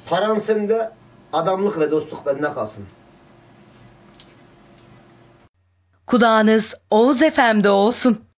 Paran sende, adamlık ve dostluk bende kalsın. Kulağınız Oğuz FM'de olsun.